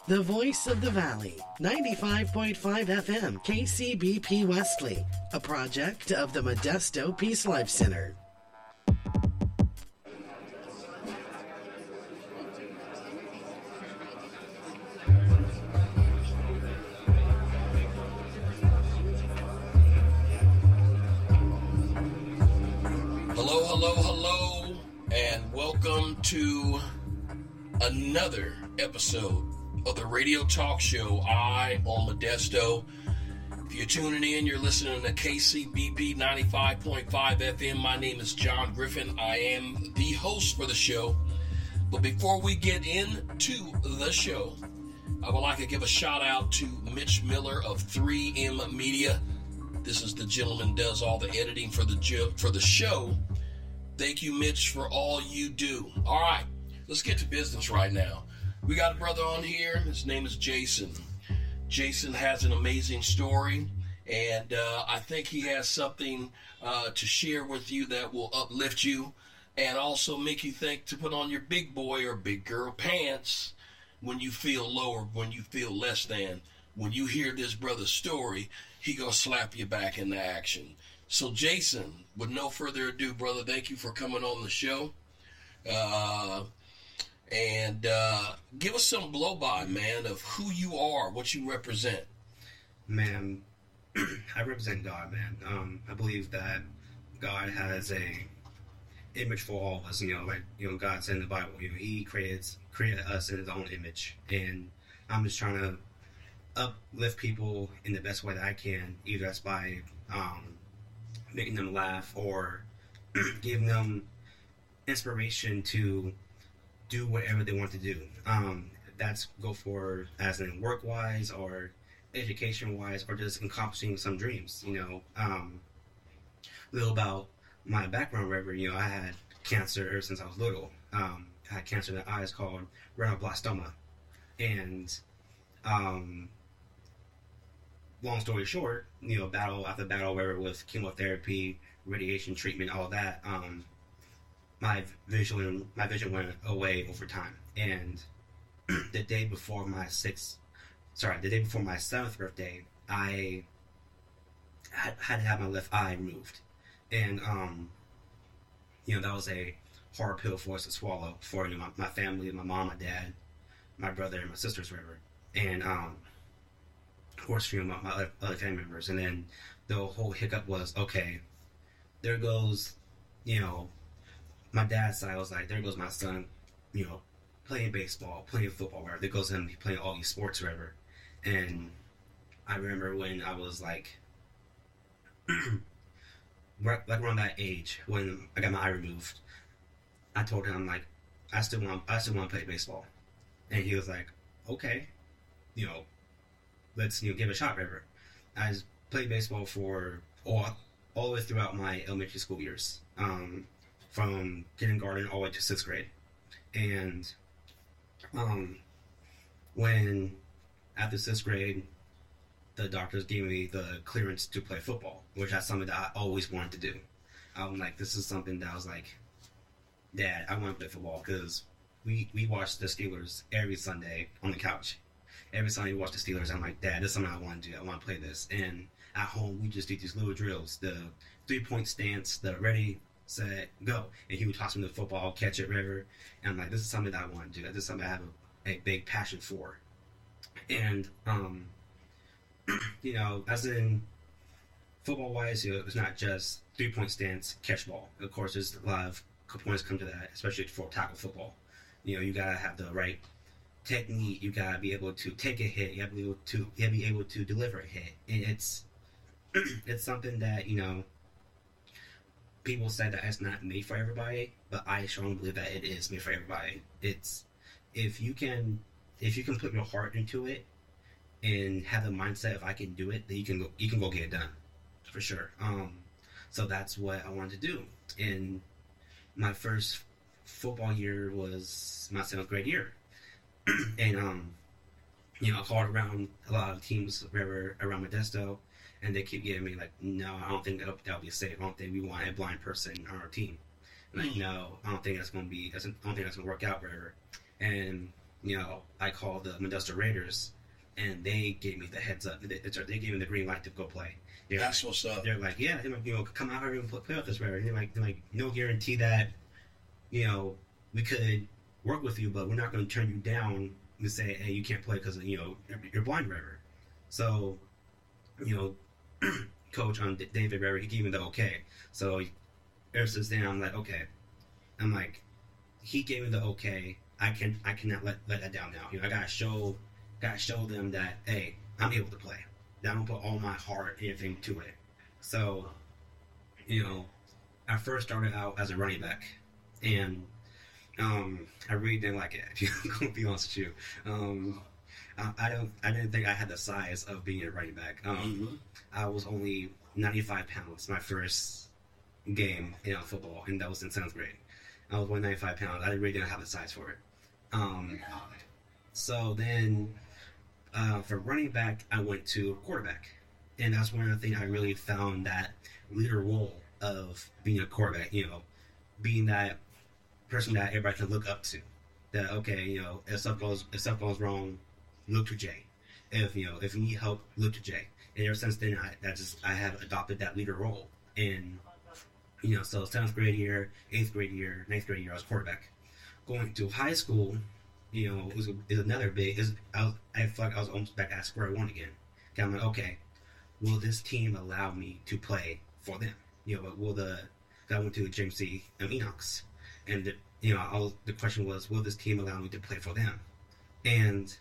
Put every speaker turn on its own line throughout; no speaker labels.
The Voice of the Valley, 95.5 FM, KCBP Wesley, a project of the Modesto Peace Life Center.
Hello, and welcome to another episode of the radio talk show, Eye on Modesto. If you're tuning in, you're listening to KCBP 95.5 FM. My name is John Griffin. I am the host for the show. But before we get into the show, I would like to give a shout out to Mitch Miller of 3M Media. This is the gentleman who does all the editing for the show. Thank you, Mitch, for all you do. All right, let's get to business right now. We got a brother on here. His name is Jason. Jason has an amazing story, and I think he has something to share with you that will uplift you and also make you think to put on your big boy or big girl pants when you feel low or when you feel less than. When you hear this brother's story, he gonna slap you back into action. So, Jason, with no further ado, brother, thank you for coming on the show. And give us some blow-by, man, of who you are, what you represent.
Man, I represent God, man. I believe that God has a image for all of us. God said in the Bible, He created us in His own image, and I'm just trying to uplift people in the best way that I can, either that's by making them laugh or giving them inspiration to do whatever they want to do. That's go for as in work-wise or education-wise or just accomplishing some dreams. A little about my background, whatever. I had cancer ever since I was little. I had cancer in the eyes called retinoblastoma, and long story short, battle after battle, whatever, with chemotherapy, radiation treatment, all that, my vision went away over time. And the day before my 7th birthday, I had to have my left eye removed. And, that was a hard pill for us to swallow for, my family, my mom, my dad, my brother, and my sisters, whatever. And, of course, my other family members. And then the whole hiccup was, okay, there goes, my dad's side was like, there goes my son, playing baseball, playing football, wherever. There goes him playing all these sports, wherever. And I remember when I was like, around that age, when I got my eye removed, I told him, like, I still want to play baseball. And he was like, okay, let's give it a shot, whatever. I played baseball for all the way throughout my elementary school years, from kindergarten all the way to 6th grade. And when after 6th grade, the doctors gave me the clearance to play football, which is something that I always wanted to do. I'm like, this is something that I was like, Dad, I want to play football, because we watched the Steelers every Sunday on the couch. Every Sunday we watch the Steelers. I'm like, Dad, this is something I want to do. I want to play this. And at home, we just do these little drills. The 3-point stance, the ready, set, go. And he would toss me the football, catch it, whatever. And I'm like, this is something that I want to do. This is something I have a big passion for. And, as in football-wise, it's not just 3-point stance, catch ball. Of course, there's a lot of components come to that, especially for tackle football. You got to have the right technique. You gotta be able to take a hit. You have to be able to deliver a hit, and it's something that people say that it's not made for everybody, but I strongly believe that it is made for everybody. It's if you can put your heart into it and have the mindset, if I can do it, then you can go get it done for sure. So that's what I wanted to do. And my first football year was my 7th grade year. And I called around a lot of teams around Modesto, and they keep giving me like, no, I don't think that'll be safe. I don't think we want a blind person on our team. Like, no, I don't think that's gonna work out, whatever. And I called the Modesto Raiders, and they gave me the heads up. They gave me the green light to go play.
That's what's up.
They're like, yeah, come out here and play with us, right? And they're like, no guarantee that, we could work with you, but we're not going to turn you down and say, hey, you can't play because, you're blind, whatever. So, Coach David Weber, he gave me the okay. So ever since then, I'm like, okay. I'm like, he gave me the okay. I cannot let that down now. I gotta show them that, hey, I'm able to play. That I'm gonna put all my heart and everything to it. So, I first started out as a running back, and I really didn't like it. I'm gonna be honest with you. I didn't think I had the size of being a running back. I was only 95 pounds my first game in football, and that was in 7th grade. I was 195 pounds. I really didn't have the size for it. So then, for running back, I went to quarterback, and that's one of the things I really found that leader role of being a quarterback. Being that person that everybody can look up to. That okay, if stuff goes wrong, look to Jay. If you need help, look to Jay. And ever since then, I have adopted that leader role. And so 7th grade year, 8th grade year, 9th grade year, I was quarterback. Going to high school, is another big. I felt like I was almost back at square one again. I'm like, okay, will this team allow me to play for them? I went to James C. Enochs, and the question was, will this team allow me to play for them? And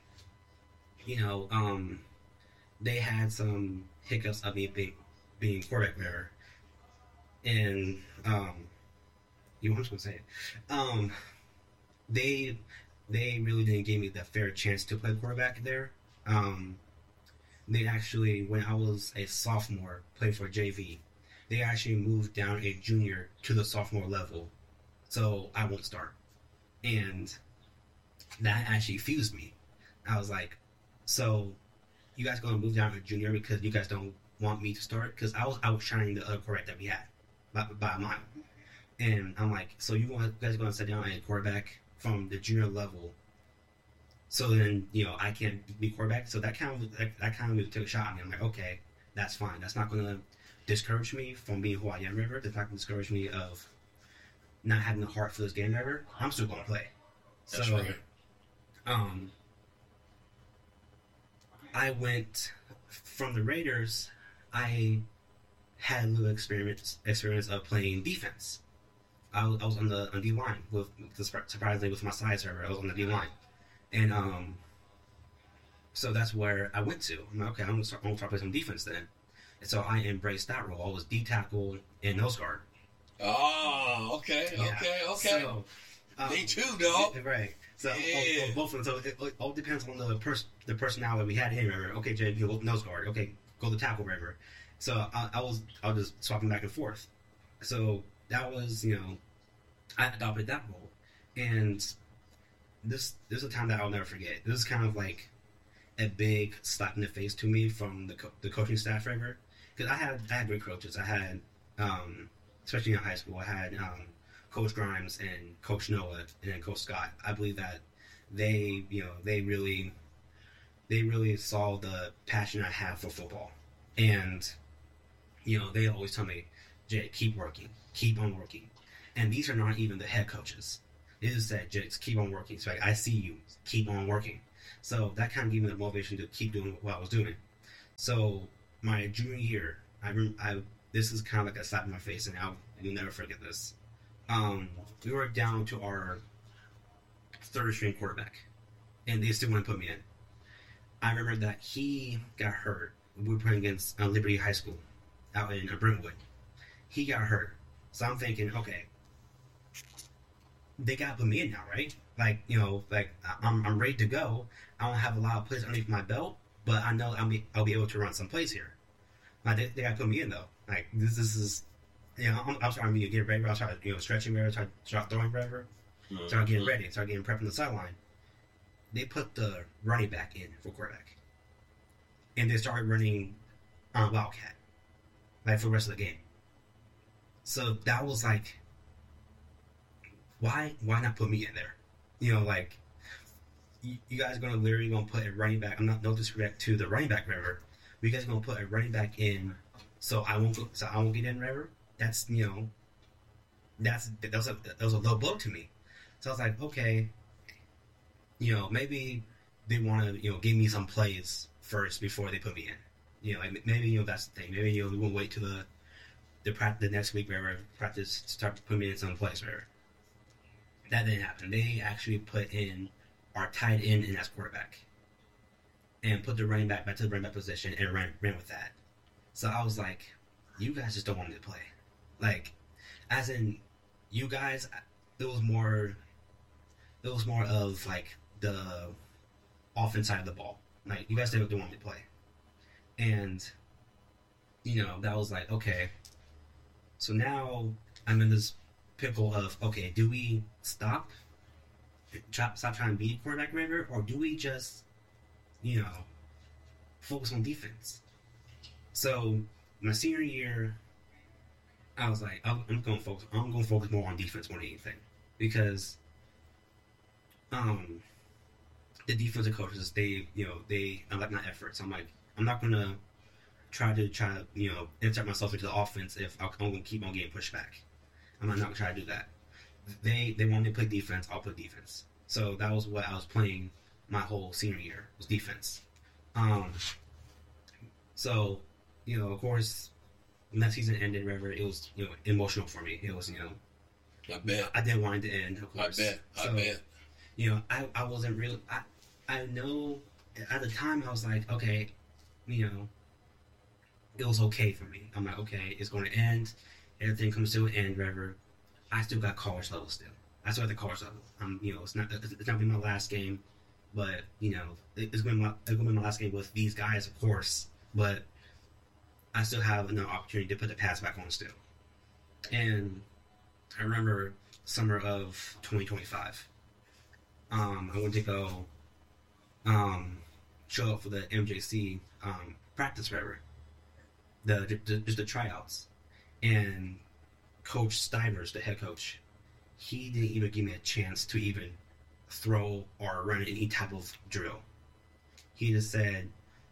they had some hiccups of me being quarterback there. And I'm just gonna say it. They really didn't give me the fair chance to play quarterback there. They actually, when I was a sophomore, played for JV. They actually moved down a junior to the sophomore level, so I won't start. And that actually fused me. I was like, so you guys gonna move down to junior because you guys don't want me to start? Because I was outshining the other quarterback that we had by a mile. And I'm like, so you guys going to sit down at quarterback from the junior level, so then I can't be quarterback? So that kind of took a shot at me. I'm like, okay, that's fine. That's not going to discourage me from being who I am ever. That's not going to discourage me of not having the heart for this game ever. I'm still going to play.
That's right.
I went from the Raiders. I had a little experience of playing defense. I was on the D line surprisingly with my size. I was on the D line, and so that's where I went to. I'm like, okay, I'm gonna start playing some defense then. And so I embraced that role. I was D tackle and nose guard.
Oh, okay.
So,
me too, dog.
Right. So
yeah.
both of them. So it all depends on the personality we had in here. Okay, Jay, you go nose guard. Okay, go the tackle, whatever. So I was just swapping back and forth. So that was, I adopted that role. And this is a time that I'll never forget. This is kind of like a big slap in the face to me from the coaching staff ever. Because I had great coaches. I had, especially in high school, I had Coach Grimes and Coach Noah and then Coach Scott. I believe that they really saw the passion I have for football. And they always tell me, Jay, keep working. Keep on working. And these are not even the head coaches. It is that, Jay, keep on working. So I see you. Keep on working. So that kind of gave me the motivation to keep doing what I was doing. So my junior year, this is kind of like a slap in my face, and I'll never forget this. We were down to our third string quarterback, and they still want to put me in. I remember that he got hurt. We were playing against Liberty High School out in Brentwood. He got hurt. So I'm thinking, okay, they got to put me in now, right? I'm ready to go. I don't have a lot of plays underneath my belt, but I know I'll be able to run some plays here. They got to put me in, though. This is, I'm starting to get ready. I'll start, stretching wherever, start throwing wherever.
Mm-hmm.
Start getting ready. Start getting prepped on the sideline. They put the running back in for quarterback. And they started running on Wildcat, for the rest of the game. So that was why not put me in there? you guys are gonna literally gonna put a running back. I'm not no disrespect to the running back, River. But you guys are gonna put a running back in, so I won't get in, River. That's that was a low blow to me. So I was like, okay, maybe they want to give me some plays first before they put me in. Like maybe that's the thing. Maybe we won't wait till the next week, wherever practice to start putting me in some plays, wherever. That didn't happen. They actually put in our tight end in as quarterback, and put the running back to the running back position and ran with that. So I was like, you guys just don't want me to play. Like, as in, you guys, it was more of like the offense side of the ball. Like, you guys didn't want me to play. And, that was like, okay. So now I'm in this pickle of, okay, do we stop trying to be quarterback, River, or do we just, focus on defense? So my senior year, I was like, I'm going to focus more on defense more than anything, because the defensive coaches, they I'm like, not efforts. I'm like, I'm not going to try to insert myself into the offense if I'm going to keep on getting pushed back. I'm not going to try to do that. They want me to play defense, I'll play defense. So that was what I was playing my whole senior year, was defense. So, of course, when that season ended, whatever, it was, emotional for me. It was,
I bet.
I didn't want it to end, of course.
I bet.
I wasn't really, I know, at the time, I was like, okay, it was okay for me. I'm like, okay, it's going to end. Everything comes to an end, whatever. I still got college level still. I still at the college level. It's not gonna be my last game, but it's gonna be my last game with these guys, of course. But I still have another opportunity to put the pads back on still. And I remember summer of 2025. I went to go show up for the MJC practice, whatever. Just the tryouts, and Coach Stivers, the head coach, he didn't even give me a chance to even throw or run any type of drill. He basically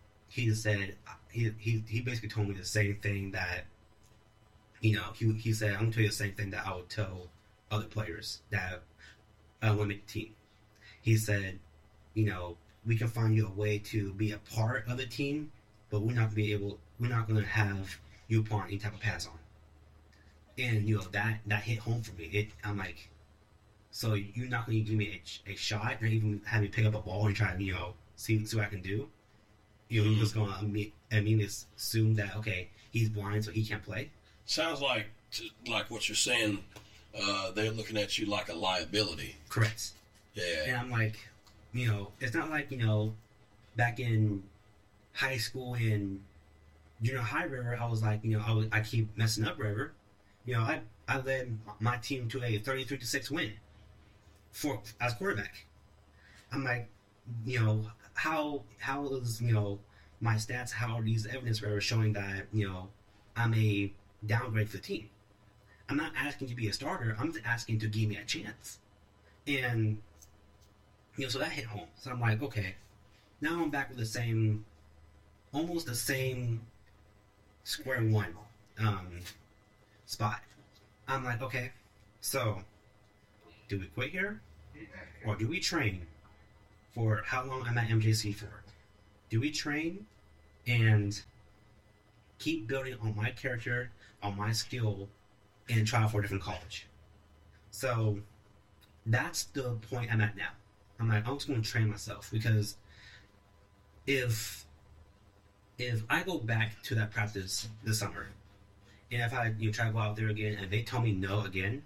told me the same thing that, he said, I'm going to tell you the same thing that I would tell other players that want to make the team. He said, we can find you a way to be a part of the team, but we're not going to have you put on any type of pass on. And, that hit home for me. I'm like, so you're not going to give me a shot or even have me pick up a ball and try to, see what I can do? You're just going to immediately assume that, okay, he's blind so he can't play?
Sounds like what you're saying, they're looking at you like a liability.
Correct.
Yeah.
And I'm like, it's not like, back in high school and junior high, River, I was like, I keep messing up, River. I led my team to a 33-6 win as quarterback. I'm like, how is, my stats, how are these evidence, River, showing that, I'm a downgrade for the team? I'm not asking to be a starter. I'm just asking to give me a chance. And, so that hit home. So I'm like, okay, now I'm back with almost the same square one spot. I'm like, okay, so do we quit here? Or do we train for how long I'm at MJC for? Do we train and keep building on my character, on my skill, and try for a different college? So that's the point I'm at now. I'm like, I'm just going to train myself, because if I go back to that practice this summer, and if I try to go out there again and they tell me no again,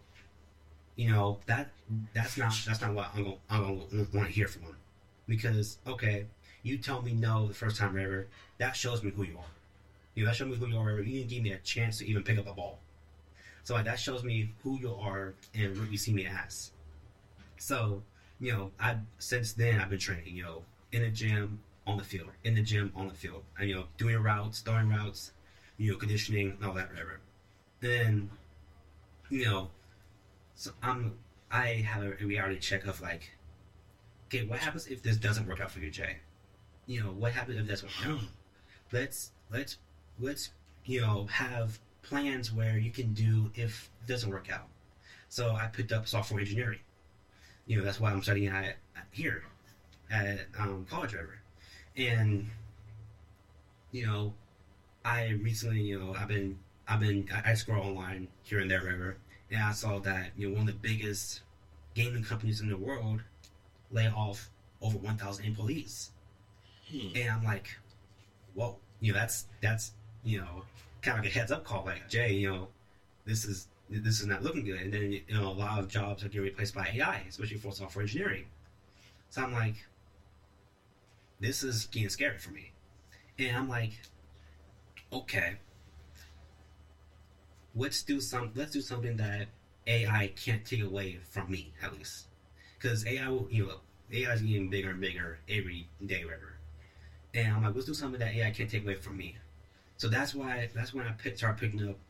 that's not what I'm gonna want to hear from them. Because, okay, you tell me no the first time ever, that shows me who you are. That shows me who you are. You didn't give me a chance to even pick up a ball. So that shows me who you are and what you see me as. So, since then I've been training, in the gym, on the field, in the gym, on the field, and, doing routes, throwing routes, conditioning, all that, whatever. Then, so I have a reality check of like, okay, what happens if this doesn't work out for you, Jay? You know, what happens if this works out? Let's have plans where you can do if it doesn't work out. So I picked up software engineering. You know, that's why I'm studying here at college, whatever. And you know, I recently, you know, I scroll online here and there, whatever, and I saw that, you know, one of the biggest gaming companies in the world lay off over 1,000 employees. And I'm like, whoa, you know, that's you know, kind of like a heads up call, like, Jay, you know, this is not looking good. And then, you know, a lot of jobs are getting replaced by AI, especially for software engineering. So I'm like, this is getting scary for me. And I'm like, okay, let's do something that AI can't take away from me, at least, because AI is getting bigger and bigger every day, whatever. And I'm like, let's do something that AI can't take away from me. So that's when I started picking up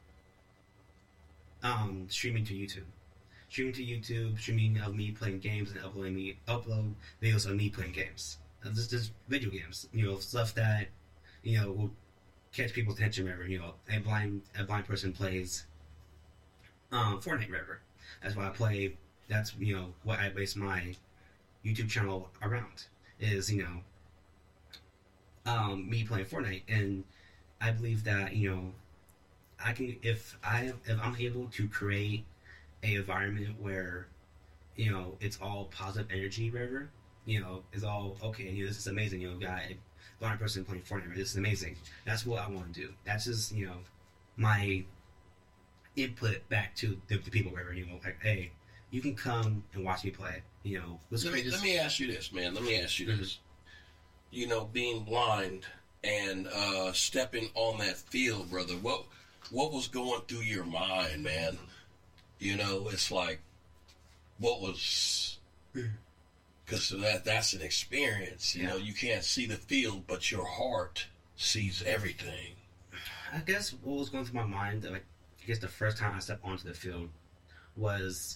streaming to YouTube, streaming of me playing games and upload videos of me playing games. Just video games, you know, stuff that, you know, will catch people's attention, whatever. You know, a blind person plays Fortnite, whatever. That's why I play. That's, you know, what I base my YouTube channel around, is, you know, me playing Fortnite. And I believe that, you know, I can, if I'm able to create a environment where, you know, it's all positive energy, whatever, you know, it's all okay. You know, this is amazing. You know, got a blind person playing Fortnite. This is amazing. That's what I want to do. That's just, you know, my input back to the people, wherever, you know, like, hey, you can come and watch me play. You know,
let me ask you this, man. Let me ask you this. You know, being blind and stepping on that field, brother. What was going through your mind, man? You know, it's like, what was? Because that's an experience. You know, you can't see the field, but your heart sees everything.
I guess what was going through my mind, like, I guess the first time I stepped onto the field was,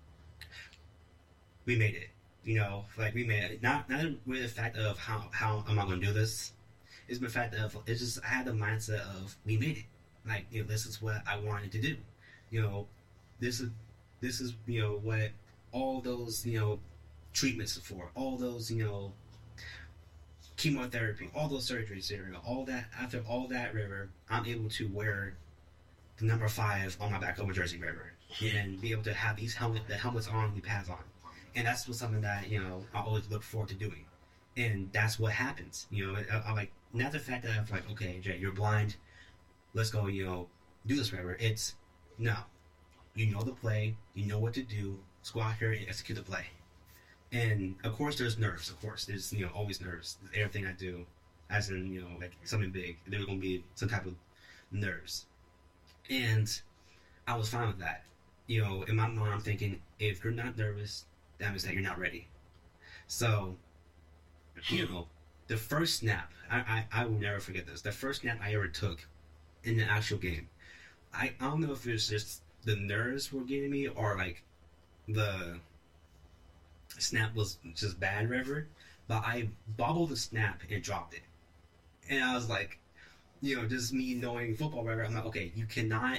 we made it. You know, like, we made it. Not with the fact of how am I going to do this. It's the fact of, it's just, I had the mindset of, we made it. Like, you know, this is what I wanted to do. You know, this is you know, what all those, you know, treatments for, all those, you know, chemotherapy, all those surgeries, you know, all that, after all that, river, I'm able to wear the number 5 on my back of a jersey, river, and be able to have the helmets on, the pads on. And that's something that, you know, I always look forward to doing. And that's what happens. You know, I like, not the fact that I'm like, okay, Jay, you're blind, let's go, you know, do this, whatever. It's, no. You know the play, you know what to do, let's go out here and execute the play. And, of course, there's nerves, of course. There's, you know, always nerves. Everything I do, as in, you know, like, something big, there's going to be some type of nerves. And I was fine with that. You know, in my mind, I'm thinking, if you're not nervous, that means that you're not ready. So, you know, the first snap, I will never forget this. The first snap I ever took in the actual game, I don't know if it's just the nerves were getting me, or like the snap was just bad, whatever. But I bobbled the snap and dropped it, and I was like, you know, just me knowing football, whatever. I'm like, okay, you cannot,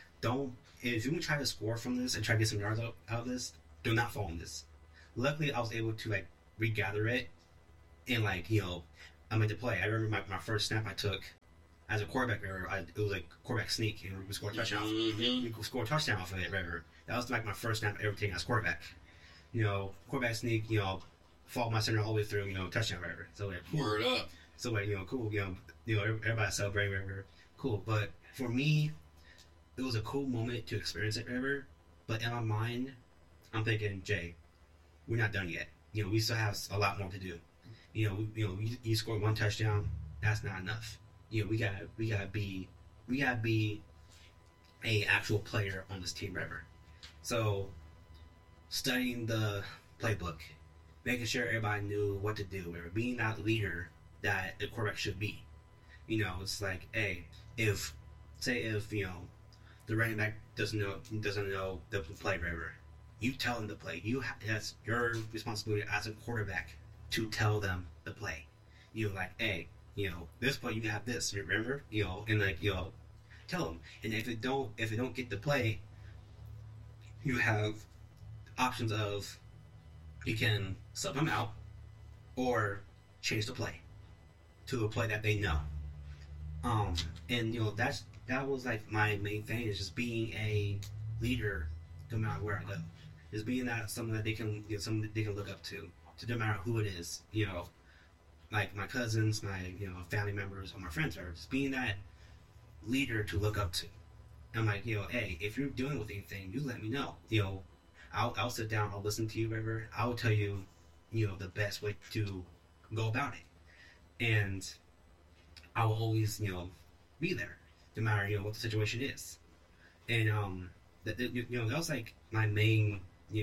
if you try to score from this and try to get some yards out of this, do not fall in this. Luckily, I was able to, like, regather it, and, like, you know, I made the play. I remember my first snap I took as a quarterback, it was like quarterback sneak, and we scored a touchdown. We scored a touchdown off of it, whatever. That was like my first snap I ever taken as quarterback. You know, quarterback sneak, you know, follow my center all the way through, you know, touchdown, whatever. So, like, cool.
Word up.
So, like, you know, cool, you know, everybody celebrating, whatever. Cool. But for me, it was a cool moment to experience it, whatever. But in my mind, I'm thinking, Jay, we're not done yet. You know, we still have a lot more to do. You know, you scored one touchdown. That's not enough. You know, we gotta be a actual player on this team, whatever. So, studying the playbook, making sure everybody knew what to do, whatever, being that leader that the quarterback should be. You know, it's like, hey, if you know, the running back doesn't know the play, whatever, you tell them to play. That's your responsibility as a quarterback to tell them to play. Like, hey, this play you have this. Remember, and like, tell them. And if it don't get to play, you have options of you can sub them out or change the play to a play that they know. And that was like my main thing, is just being a leader no matter where I go. Is being that something that they can something they can look up to no matter who it is. Like my cousins, my family members, or my friends, or just being that leader to look up to. I'm like, hey, if you're dealing with anything, you let me know. I'll sit down, I'll listen to you, whatever. I'll tell you, the best way to go about it. And I will always, be there, no matter, what the situation is. And, that was like my main,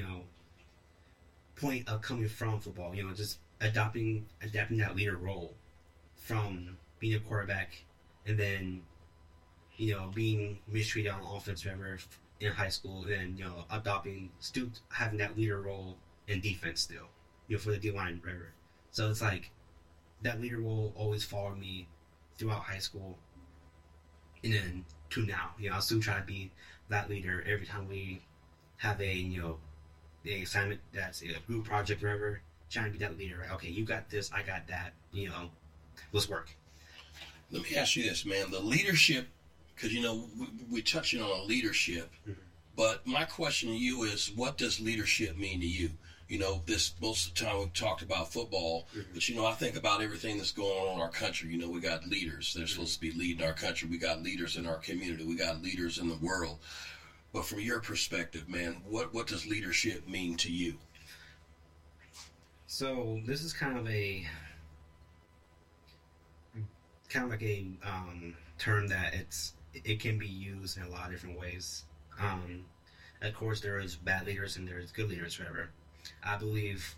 point of coming from football, just adapting that leader role from being a quarterback and then, being mistreated on offense, whatever, in high school, and still having that leader role in defense still, for the D-line, whatever. So it's like that leader role always followed me throughout high school, and then to now. I still try to be that leader every time we have a assignment that's a group project, whatever. Trying to be that leader, right? Okay, you got this, I got that. Let's work.
Let me ask you this, man. The leadership. Because, we're touching on leadership, but my question to you is, what does leadership mean to you? Most of the time we've talked about football, but, I think about everything that's going on in our country. We got leaders. They're supposed to be leading our country. We got leaders in our community. We got leaders in the world. But from your perspective, man, what does leadership mean to you?
So this is kind of like a term that it can be used in a lot of different ways. Of course, there is bad leaders and there is good leaders, whatever. I believe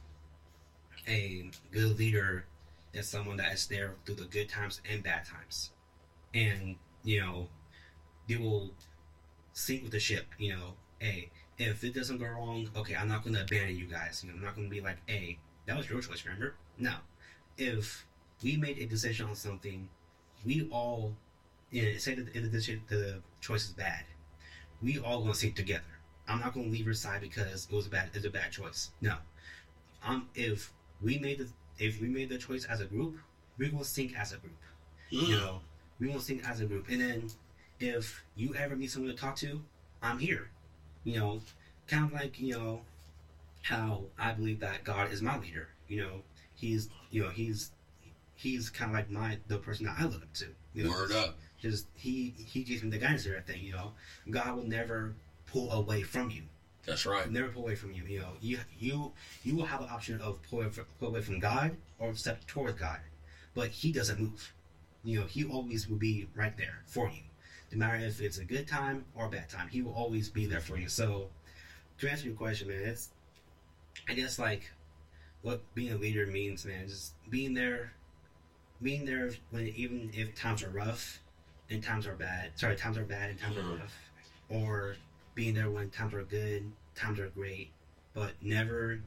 a good leader is someone that is there through the good times and bad times. And, they will sink with the ship, hey, if it doesn't go wrong, okay, I'm not going to abandon you guys. I'm not going to be like, hey, that was your choice, remember? No. If we made a decision on something, we all, say that the choice is bad, we all going to sink together. I'm not going to leave your side because it's a bad choice. No. If we made the choice as a group, we're going to sink as a group. We're going to sink as a group. And then if you ever need someone to talk to, I'm here. Kind of like, how I believe that God is my leader. He's kind of like the person that I look up to.
Word up.
Just he gives me the guidance and everything. God will never pull away from you.
That's right.
Never pull away from you. You will have the option of pull away from God or step towards God, but He doesn't move. He always will be right there for you, no matter if it's a good time or a bad time. He will always be there for you. So, to answer your question, man, it's, I guess, like, what being a leader means, man, just being there when, even if times are rough and times are bad. Times are bad and times are rough. Or being there when times are good, times are great, but never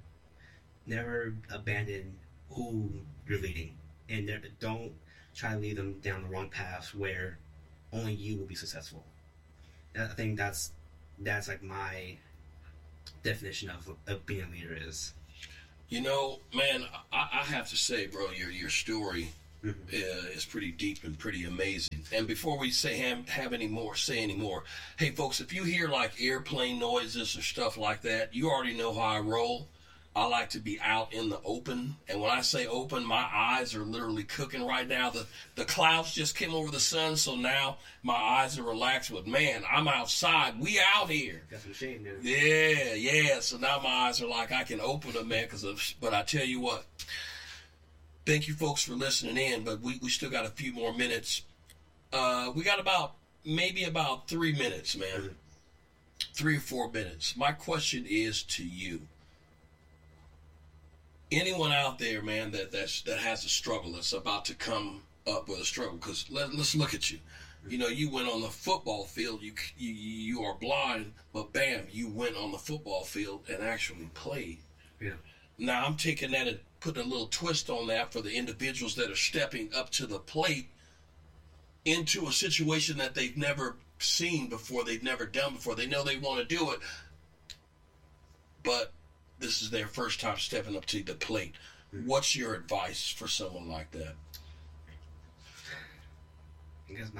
abandon who you're leading, and don't try to lead them down the wrong path where only you will be successful. I think that's like my definition of being a leader is.
Man, I have to say, bro, your story is pretty deep and pretty amazing. And before we say any more, hey folks, if you hear like airplane noises or stuff like that, you already know how I roll. I like to be out in the open, and when I say open, my eyes are literally cooking right now. The clouds just came over the sun, so now my eyes are relaxed. But man, I'm outside. We out here.
Got some shade now.
Yeah. So now my eyes are like I can open them, man. But I tell you what, thank you folks for listening in. But we still got a few more minutes. We got about 3 minutes, man. 3 or 4 minutes. My question is to you. Anyone out there, man, that has a struggle, that's about to come up with a struggle, because let's look at you. You know, you went on the football field. You are blind, but bam, you went on the football field and actually played.
Yeah.
Now I'm taking that and putting a little twist on that for the individuals that are stepping up to the plate into a situation that they've never seen before, they've never done before. They know they want to do it, but this is their first time stepping up to the plate. What's your advice for someone like that?
Because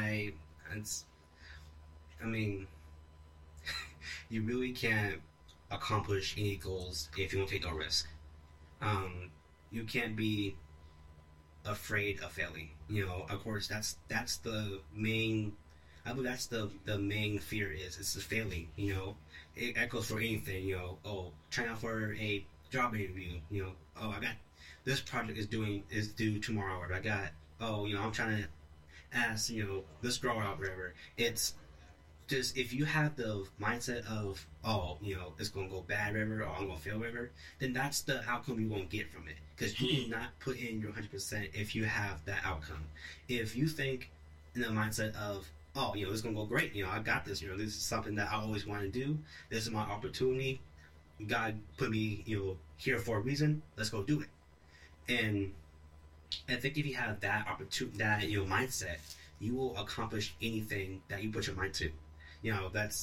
you really can't accomplish any goals if you don't take no risk. You can't be afraid of failing. You know, of course, that's the main. I believe that's the main fear it's the failing. You know, it echoes for anything. You know, trying out for a job interview. You know, I got this project is due tomorrow, or I got I'm trying to ask this girl out, whatever. It's just, if you have the mindset of it's gonna go bad, whatever, or I'm gonna fail, whatever, then that's the outcome you won't get from it, because you did not put in your 100% if you have that outcome. If you think in the mindset of it's gonna go great, I got this, this is something that I always want to do, this is my opportunity, God put me here for a reason, let's go do it. And I think if you have that opportunity, that mindset, you will accomplish anything that you put your mind to. That's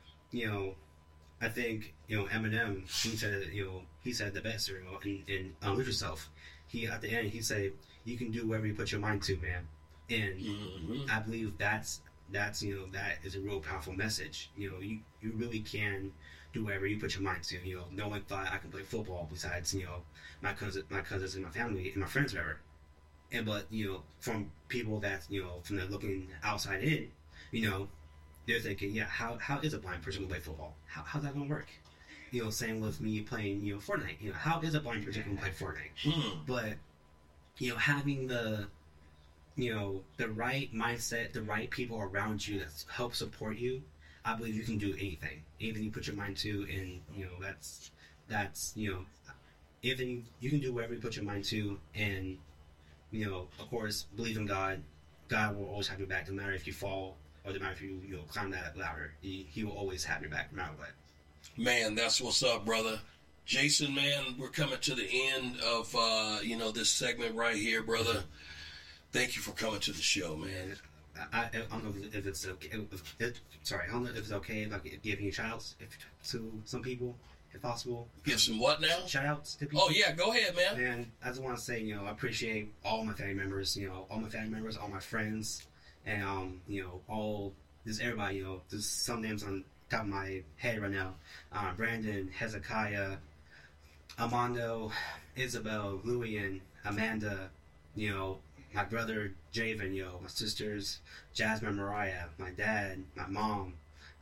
I think Eminem, he said the best in Lose Yourself. He at the end he said, you can do whatever you put your mind to, man. And I believe that is a real powerful message. You really can do whatever you put your mind to. No one thought I can play football besides my cousins and my family and my friends, whatever. But from people that from the looking outside in, they're thinking, how is a blind person gonna play football? How's that gonna work? Same with me playing Fortnite. How is a blind person gonna play Fortnite? But having the the right mindset, the right people around you that help support you, I believe you can do anything you put your mind to, and that's anything you can do whatever you put your mind to, and of course, believe in God. God will always have your back, no matter if you fall or no matter if you climb that ladder. He will always have your back, no matter what.
Man, that's what's up, brother. Jason, man, we're coming to the end of this segment right here, brother. Thank you for coming to the show, man.
I don't know if it's okay. I don't know if it's okay if I give any shout-outs to some people, if possible.
Give some what now?
Shout-outs to people.
Oh, yeah, go ahead, man.
And I just want to say, I appreciate all my family members, all my friends, and, everybody, there's some names on top of my head right now. Brandon, Hezekiah, Armando, Isabel, Louie, Amanda, my brother Javen, my sisters Jasmine, Mariah, my dad, my mom,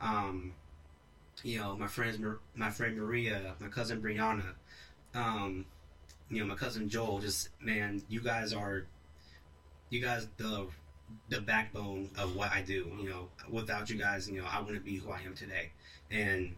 my friend Maria, my cousin Brianna, my cousin Joel. Just, man, you guys the backbone of what I do. Without you guys, I wouldn't be who I am today. And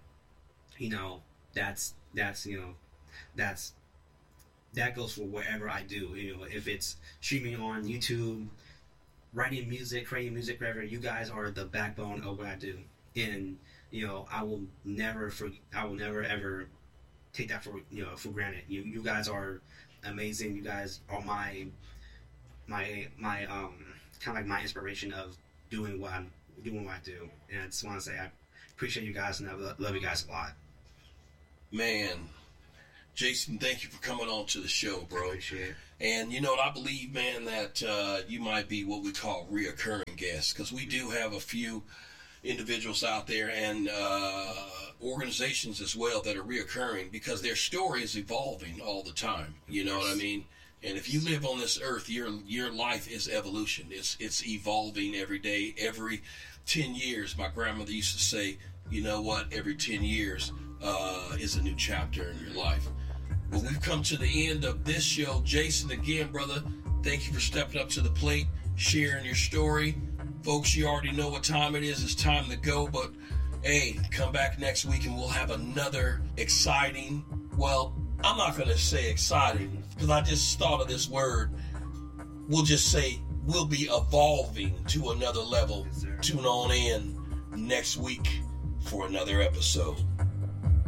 that goes for whatever I do. If it's streaming on YouTube, writing music, creating music, whatever, you guys are the backbone of what I do. And I will never ever take that for granted. You guys are amazing. You guys are my kind of like my inspiration of doing what I do. And I just want to say I appreciate you guys, and I love you guys a lot.
Man, Jason, thank you for coming on to the show, bro.
I appreciate it.
And I believe, man, that you might be what we call reoccurring guests, because we do have a few individuals out there and organizations as well that are reoccurring, because their story is evolving all the time. You know what I mean? And if you live on this earth, your life is evolution. It's evolving every day. Every 10 years, my grandmother used to say, you know what? Every 10 years is a new chapter in your life. Well, we've come to the end of this show. Jason, again, brother, thank you for stepping up to the plate, sharing your story. Folks, you already know what time it is. It's time to go. But, hey, come back next week and we'll have another exciting, well, I'm not going to say exciting because I just thought of this word. We'll just say we'll be evolving to another level. Tune on in next week for another episode.